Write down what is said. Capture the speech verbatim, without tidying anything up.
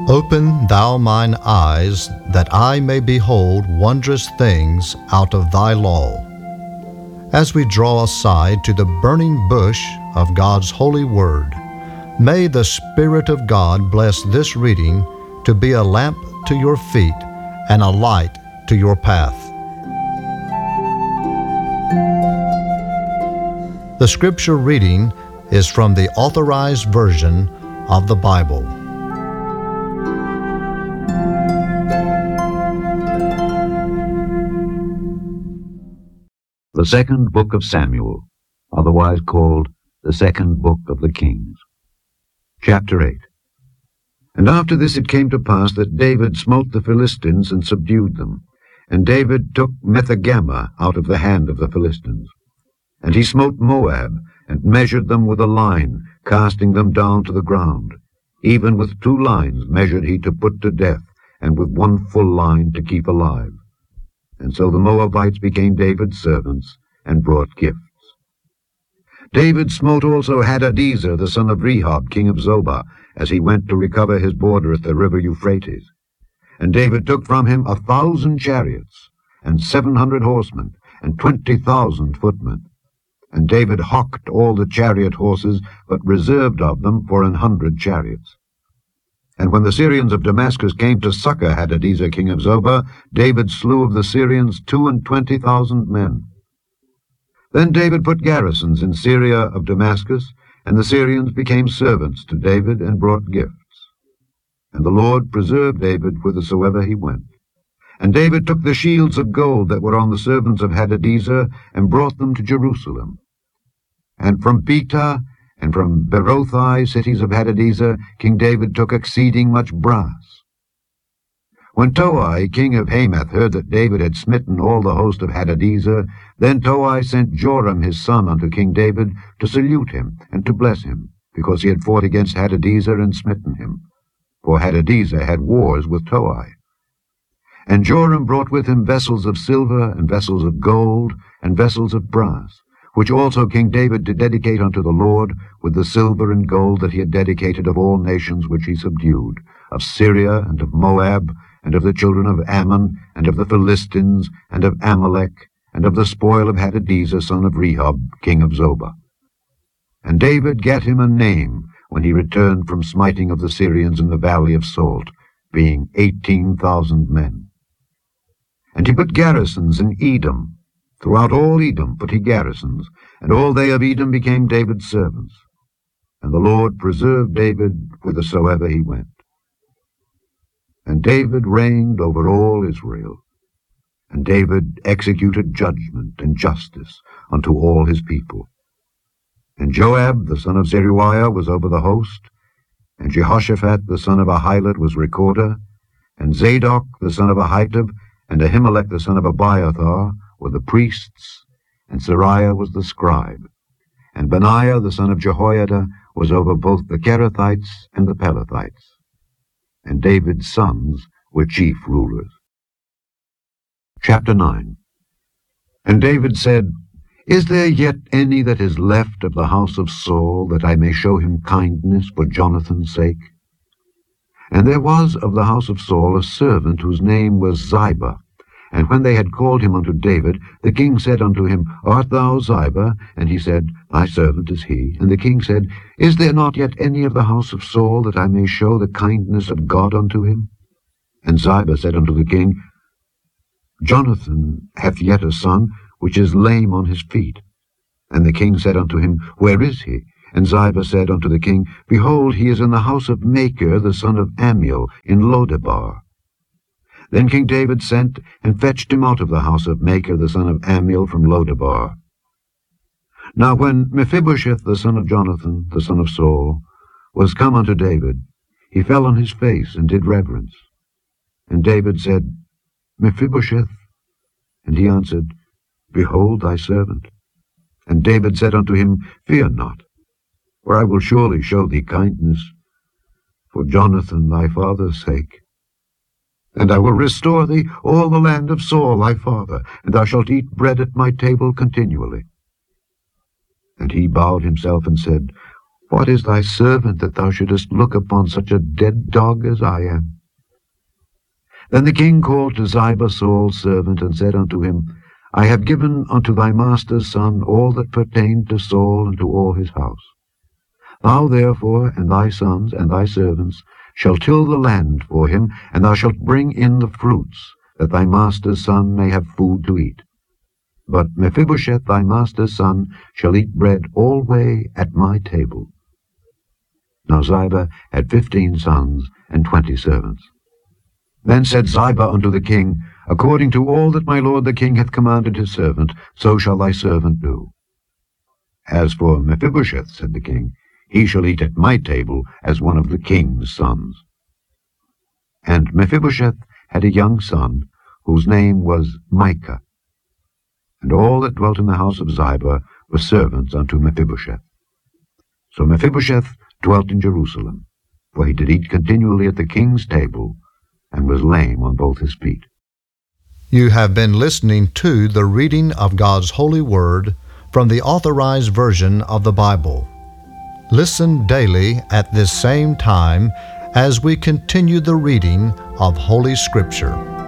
Open thou mine eyes, that I may behold wondrous things out of thy law. As we draw aside to the burning bush of God's holy word, may the Spirit of God bless this reading to be a lamp to your feet and a light to your path. The scripture reading is from the Authorized Version of the Bible. The Second Book of Samuel, otherwise called the Second Book of the Kings. Chapter eight. And after this it came to pass that David smote the Philistines and subdued them. And David took Methegama out of the hand of the Philistines. And he smote Moab, and measured them with a line, casting them down to the ground. Even with two lines measured he to put to death, and with one full line to keep alive. And so the Moabites became David's servants, and brought gifts. David smote also Hadadezer, the son of Rehob, king of Zobah, as he went to recover his border at the river Euphrates. And David took from him a thousand chariots, and seven hundred horsemen, and twenty thousand footmen. And David hocked all the chariot horses, but reserved of them for an hundred chariots. And when the Syrians of Damascus came to succor Hadadezer king of Zobah, David slew of the Syrians two and twenty thousand men. Then David put garrisons in Syria of Damascus, and the Syrians became servants to David and brought gifts. And the Lord preserved David whithersoever he went. And David took the shields of gold that were on the servants of Hadadezer, and brought them to Jerusalem. And from Betah, and from Berothai, cities of Hadadezer, King David took exceeding much brass. When Toi, king of Hamath, heard that David had smitten all the host of Hadadezer, then Toi sent Joram his son unto King David to salute him and to bless him, because he had fought against Hadadezer and smitten him. For Hadadezer had wars with Toi. And Joram brought with him vessels of silver, and vessels of gold, and vessels of brass, which also King David did dedicate unto the Lord, with the silver and gold that he had dedicated of all nations which he subdued, of Syria, and of Moab, and of the children of Ammon, and of the Philistines, and of Amalek, and of the spoil of Hadadezer son of Rehob, king of Zobah. And David gat him a name when he returned from smiting of the Syrians in the valley of Salt, being eighteen thousand men. And he put garrisons in Edom. Throughout all Edom put he garrisons, and all they of Edom became David's servants. And the Lord preserved David whithersoever he went. And David reigned over all Israel. And David executed judgment and justice unto all his people. And Joab the son of Zeruiah was over the host, and Jehoshaphat the son of Ahilot was recorder, and Zadok the son of Ahitub, and Ahimelech the son of Abiathar were the priests, and Sariah was the scribe. And Benaiah the son of Jehoiada was over both the Kerethites and the Pelethites. And David's sons were chief rulers. Chapter nine. And David said, Is there yet any that is left of the house of Saul, that I may show him kindness for Jonathan's sake? And there was of the house of Saul a servant whose name was Ziba. And when they had called him unto David, the king said unto him, Art thou Ziba? And he said, Thy servant is he. And the king said, Is there not yet any of the house of Saul, that I may show the kindness of God unto him? And Ziba said unto the king, Jonathan hath yet a son, which is lame on his feet. And the king said unto him, Where is he? And Ziba said unto the king, Behold, he is in the house of Machir, the son of Ammiel, in Lodebar. Then King David sent and fetched him out of the house of Machir, the son of Ammiel, from Lodebar. Now when Mephibosheth, the son of Jonathan, the son of Saul, was come unto David, he fell on his face and did reverence. And David said, Mephibosheth. And he answered, Behold thy servant. And David said unto him, Fear not, for I will surely show thee kindness, for Jonathan thy father's sake. And I will restore thee all the land of Saul thy father, and thou shalt eat bread at my table continually. And he bowed himself and said, What is thy servant that thou shouldest look upon such a dead dog as I am? Then the king called to Ziba Saul's servant, and said unto him, I have given unto thy master's son all that pertained to Saul and to all his house. Thou therefore and thy sons and thy servants shall till the land for him, and thou shalt bring in the fruits, that thy master's son may have food to eat. But Mephibosheth thy master's son shall eat bread alway at my table. Now Ziba had fifteen sons and twenty servants. Then said Ziba unto the king, According to all that my lord the king hath commanded his servant, so shall thy servant do. As for Mephibosheth, said the king, he shall eat at my table as one of the king's sons. And Mephibosheth had a young son, whose name was Micah. And all that dwelt in the house of Ziba were servants unto Mephibosheth. So Mephibosheth dwelt in Jerusalem, for he did eat continually at the king's table, and was lame on both his feet. You have been listening to the reading of God's holy word from the Authorized Version of the Bible. Listen daily at this same time as we continue the reading of Holy Scripture.